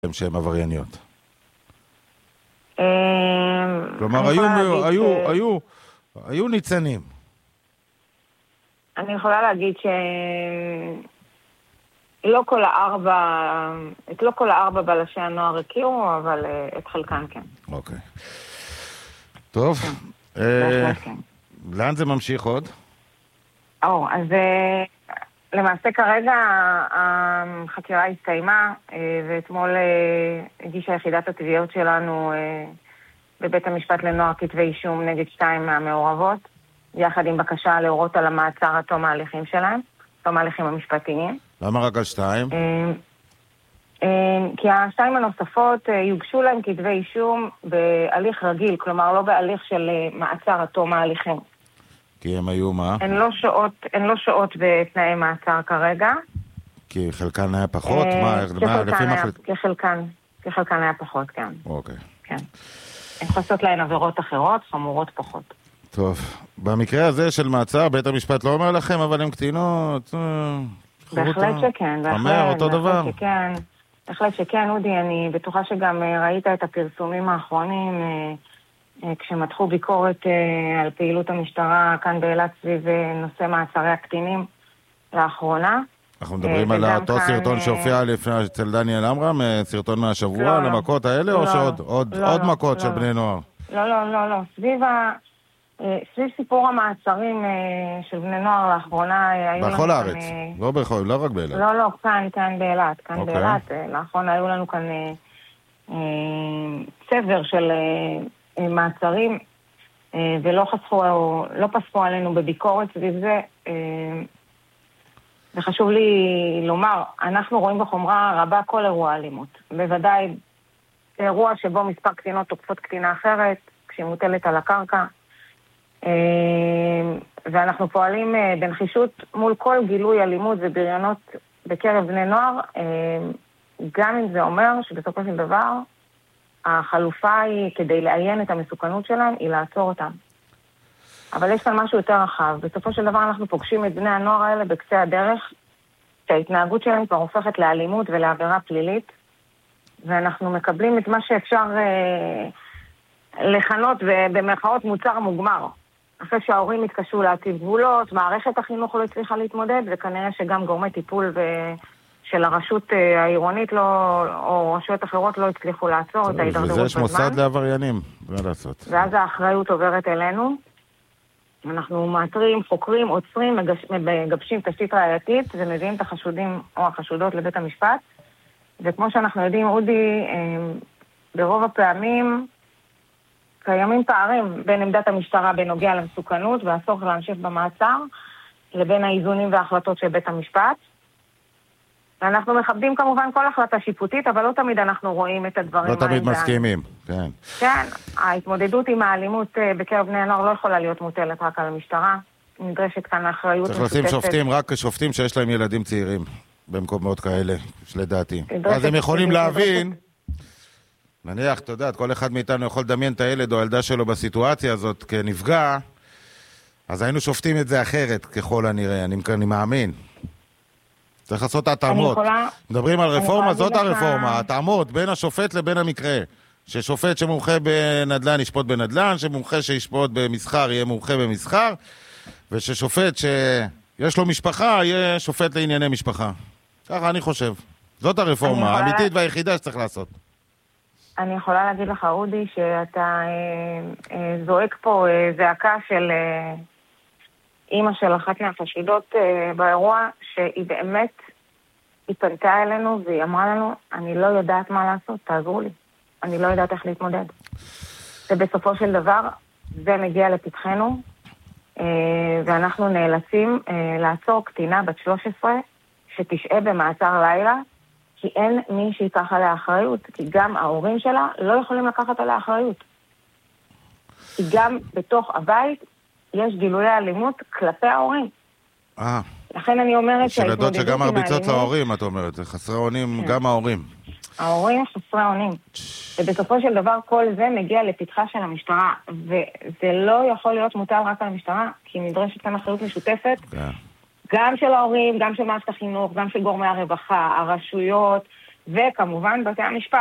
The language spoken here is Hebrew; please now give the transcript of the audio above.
שהן עברייניות. כלומר, היו ניצנים. אני יכולה להגיד לא כל הארבע בלשי הנוער הכירו, אבל את חלקן כן. אוקיי. טוב. לאן זה ממשיך עוד? אז למעשה כרגע החקירה הסתיימה, ואתמול הגישה יחידת התביעות שלנו בבית המשפט לנוער כתבי אישום נגד 2 מהמעורבות, יחד עם בקשה להורות על המעצר עד תום ההליכים שלהם, תום ההליכים המשפטיים. למה רק על 2? כי 2 הנוספות יוגשו להם כתבי אישום בהליך רגיל, כלומר לא בהליך של מעצר עד תום ההליכים. כי הם היו מה? הן לא שועות בתנאי מעצר כרגע. כי חלקן היה פחות? כחלקן היה פחות, כן. אוקיי. כן. הן חוסות להן עבירות אחרות, חמורות פחות. טוב. במקרה הזה של מעצר, בית המשפט לא אומר לכם, אבל הן קטינות? בהחלט שכן. אותו דבר? בהחלט שכן, אודי. אני בטוחה שגם ראית את הפרסומים האחרונים, כשמתחו ביקורת על פעילות המשטרה כאן באילת סביב נושא מעצרי הקטינים לאחרונה. אנחנו מדברים על אותו סרטון שהופיע לפני אצל דניאל אמרם, סרטון מהשבוע, למכות האלה, או שעוד מכות של בני נוער? לא. סביב סיפור המעצרים של בני נוער לאחרונה היו לנו... בכל הארץ, לא רק באילת. לא, כאן באילת. כאן באילת, לאחרונה היו לנו כאן צבר של מעצרים, ולא פסחו עלינו בביקורת סביב זה. וחשוב לי לומר, אנחנו רואים בחומרה רבה כל אירוע אלימות. בוודאי אירוע שבו מספר קטינות תוקפות קטינה אחרת, כשהיא מוטלת על הקרקע. ואנחנו פועלים בנחישות מול כל גילוי אלימות ובריונות בקרב בני נוער, גם אם זה אומר שבסופו של דבר החלופה היא, כדי לעיין את המסוכנות שלהם, היא לעצור אותם. אבל יש כאן משהו יותר רחב. בסופו של דבר אנחנו פוגשים את בני הנוער האלה בקצה הדרך, שההתנהגות שלהם כבר הופכת לאלימות ולעבירה פלילית, ואנחנו מקבלים את מה שאפשר לכנות במרכאות מוצר מוגמר. אחרי שההורים התקשו להציב גבולות, מערכת החינוך לא הצליחה להתמודד, וכנראה שגם גורמי טיפול של הרשות העירונית או רשויות אחרות לא הצליחו לעצור את ההידרדרות בזמן. וזה יש מוסד לעבריינים, מה לעשות? ואז האחריות עוברת אלינו. אנחנו מאתרים, חוקרים, עוצרים, מגבשים תשתית ראייתית, ומביאים את החשודים או החשודות לבית המשפט. וכמו שאנחנו יודעים, אודי, ברוב הפעמים קיימים פערים בין עמדת המשטרה בנוגע למסוכנות והצורך להמשיך במעצר, לבין האיזונים וההחלטות של בית המשפט. ואנחנו מכבדים כמובן כל החלטה שיפוטית, אבל לא תמיד אנחנו רואים את הדברים. לא תמיד מסכימים, כן. כן, ההתמודדות עם האלימות בקרב בני הנוער לא יכולה להיות מוטלת רק על המשטרה. נדרשת כאן אחריות משותפת. צריך לשים שופטים, רק שופטים שיש להם ילדים צעירים, במקומות כאלה, שלדעתי. אז הם יכולים להבין, נניח, אתה יודע, כל אחד מאיתנו יכול לדמיין את הילד או הילדה שלו בסיטואציה הזאת כנפגע, אז היינו שופטים את זה אחרת, ככל הנראה, אני מאמין. צריך לעשות התאמות. מדברים על רפורמה, זאת הרפורמה, התאמות בין השופט לבין המקרה. ששופט שמומחה בנדל"ן ישפוט בנדל"ן, שמומחה שישפוט במסחר יהיה מומחה במסחר, וששופט שיש לו משפחה יהיה שופט לענייני משפחה. ככה אני חושב. זאת הרפורמה האמיתית והיחידה שצריך לעשות. אני יכולה להגיד לך, אודי, שאתה זועק פה זעקה של אמא של אחת מהחשודות באירוע, שהיא באמת, היא פנתה אלינו והיא אמרה לנו, אני לא יודעת מה לעשות, תעזרו לי. אני לא יודעת איך להתמודד. ובסופו של דבר, זה מגיע לפתחנו, ואנחנו נאלצים לעצור קטינה בת 13, שתשעה במעצר לילה, כי אין מי שיקח עליה אחריות, כי גם ההורים שלה לא יכולים לקחת עליה אחריות. כי גם בתוך הבית יש גילויי אלימות כלפי ההורים. לכן אני אומרת שהילדות שגם מרביצות להורים, את אומרת, זה חסרי אונים גם ההורים. ההורים חסרי אונים. ובסופו של דבר כל זה מגיע לפתחה של המשטרה, וזה לא יכול להיות מוטל רק על המשטרה, כי נדרשת כאן אחריות משותפת, גם של ההורים, גם של מערכת החינוך, גם של גורמי הרווחה, הרשויות, וכמובן בתי המשפט.